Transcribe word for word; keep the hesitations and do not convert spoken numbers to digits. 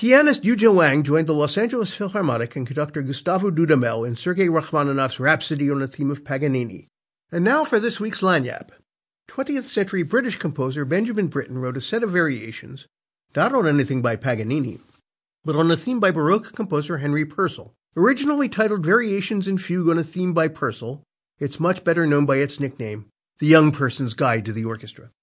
Pianist Yuzha Wang joined the Los Angeles Philharmonic and conductor Gustavo Dudamel in Sergei Rachmaninoff's Rhapsody on the theme of Paganini. And now for this week's Lagniappe. twentieth century British composer Benjamin Britten wrote a set of variations, not on anything by Paganini, but on a theme by Baroque composer Henry Purcell. Originally titled Variations in Fugue on a Theme by Purcell, it's much better known by its nickname, The Young Person's Guide to the Orchestra.